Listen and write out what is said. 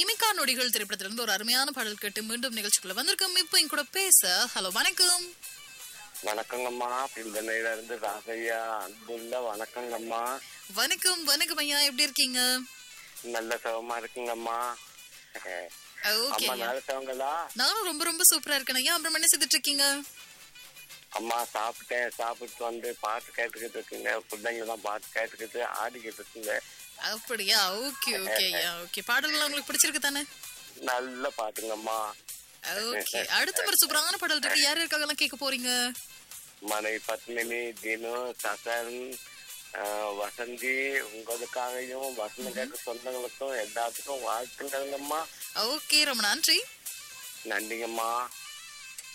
இமைக்கா நொடிகள் திரைப்படத்திலிருந்து ஒரு அருமையான பாடல் கேட்டு மீண்டும் நிகழ்ச்சிக்குள்ள வந்திருக்கோம். இப்போ என் கூட பேச ஹலோ வணக்கம். வணக்கங்கம்மா. பில்தனையில இருந்து ராசையா அன்புள்ள வணக்கங்கம்மா. வணக்கம் வணக்கம் ஐயா, எப்படி இருக்கீங்க? நல்ல சுகமா இருக்குங்கம்மா. ஓகே, அம்மா நல்ல சுகங்களா? நானும் ரொம்ப ரொம்ப சூப்பரா இருக்கேன் ஐயா. அப்புறம் என்ன செய்துட்டு இருக்கீங்க? அம்மா சாப்பிட்டேன், சாப்பிட்டு வந்து பாட்டு கேட்டுக்கிட்டு இருக்குங்க. பிள்ளைங்க தான் பாட்டு கேட்டுக்கிட்டு ஆடிக்கிட்டு இருக்குங்க. அப்படியா? ஓகே ஓகே ஐயா, ஓகே. பாடல்கள் உங்களுக்கு பிடிச்சிருக்கு தானே? நல்ல பாட்டுங்கம்மா. ஓகே, அடுத்த ஒரு சூப்பரான பாடல் இருக்கு. யார் யாருக்காகலாம் கேட்க போறீங்க? மனை பத்மினி, தினு, சசன், வசந்தி, உங்களுக்காகவும் வசந்த கேட்க சொந்தங்களுக்கும் எல்லாத்துக்கும் வாழ்த்துங்கம்மா. ஓகே, ரொம்ப நன்றி. நன்றிங்கம்மா.